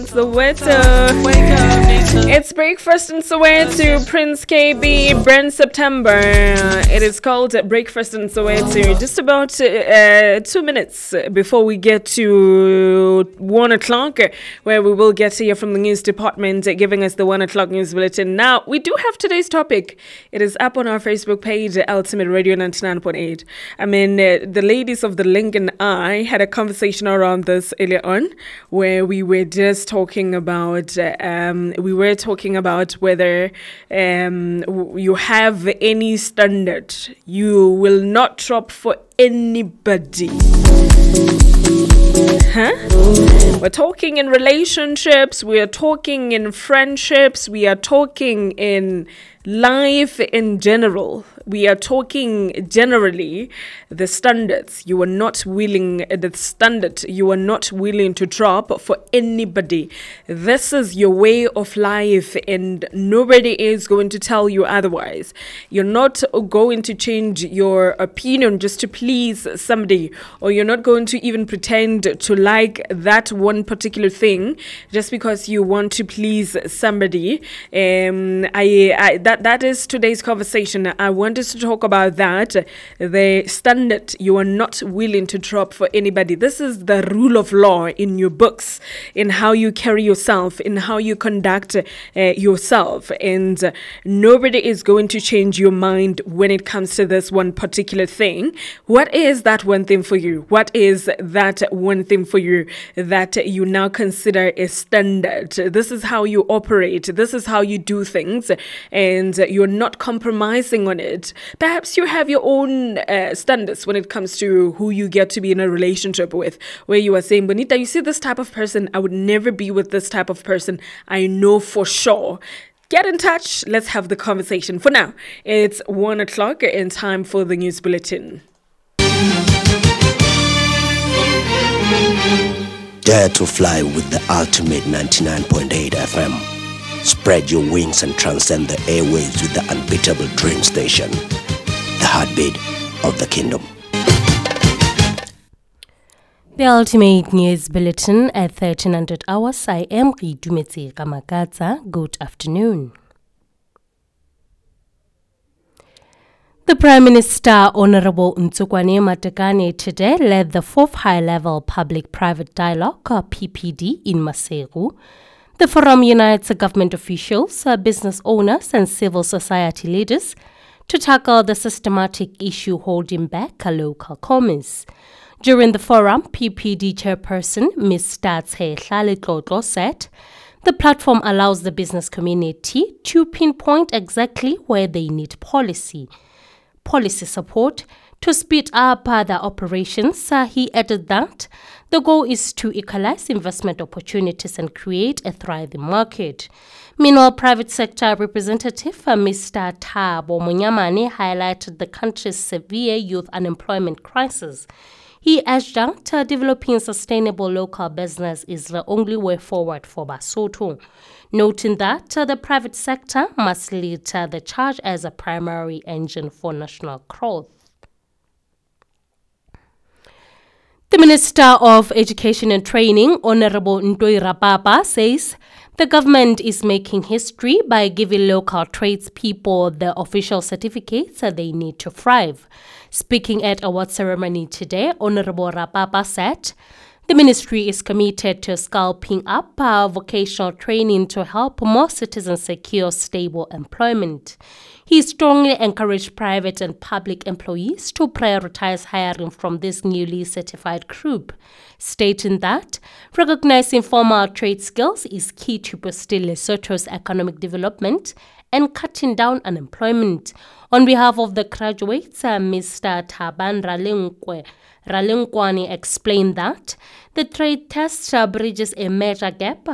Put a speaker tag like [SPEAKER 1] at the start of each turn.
[SPEAKER 1] Soweto. It's Breakfast in Soweto, Prince KB, Brent September. It is called Breakfast in Soweto. Just about 2 minutes before we get to 1 o'clock, where we will get to hear from the news department giving us the 1 o'clock news bulletin. Now, we do have today's topic. It is up on our Facebook page, Ultimate Radio 99.8. I mean, the ladies of the link and I had a conversation around this earlier on, where we were just talking about whether you have any standard. You will not drop for anybody. We're talking in relationships, we are talking in friendships, we are talking in life in general. We are talking generally the standards you are not willing to drop for anybody. This is your way of life and nobody is going to tell you otherwise. You're not going to change your opinion just to please somebody, or you're not going to even pretend to like that one particular thing just because you want to please somebody. That is today's conversation. I want us to talk about that. The standard you are not willing to drop for anybody. This is the rule of law in your books, in how you carry yourself, in how you conduct yourself. And nobody is going to change your mind when it comes to this one particular thing. What is that one thing for you? What is that one thing for you that you now consider a standard? This is how you operate. This is how you do things. And you're not compromising on it. Perhaps you have your own standards when it comes to who you get to be in a relationship with, where you are saying, Bonita, you see this type of person, I would never be with this type of person. I know for sure. Get in touch. Let's have the conversation. For now, it's 1 o'clock and time for the news bulletin.
[SPEAKER 2] Dare to fly with the Ultimate 99.8 FM. Spread your wings and transcend the airwaves with the unbeatable Dream Station, the heartbeat of the kingdom.
[SPEAKER 3] The Ultimate News Bulletin at 1300 hours. I am Ridumetse Kamakatsa. Good afternoon. The Prime Minister, Honorable Ntsukwane Matekane, today led the fourth high-level public-private dialogue, PPD, in Maseru. The forum unites government officials, business owners, and civil society leaders to tackle the systematic issue holding back local commerce. During the forum, PPD chairperson Ms. Statshe Tlale said the platform allows the business community to pinpoint exactly where they need policy support to speed up their operations. He added that the goal is to equalize investment opportunities and create a thriving market. Meanwhile, private sector representative Mr. Thabo Munyamane highlighted the country's severe youth unemployment crisis. He urged that developing sustainable local business is the only way forward for Basotho, noting that the private sector must lead the charge as a primary engine for national growth. The Minister of Education and Training, Honorable Ntoi Rapapa, says the government is making history by giving local tradespeople the official certificates that they need to thrive. Speaking at award ceremony today, Honorable Rapapa said the ministry is committed to scalping up vocational training to help more citizens secure stable employment. He strongly encouraged private and public employees to prioritize hiring from this newly certified group, stating that recognizing formal trade skills is key to boosting Lesotho's economic development and cutting down unemployment. On behalf of the graduates, Mr. Thaban Ralengkwane explained that the trade test bridges a major gap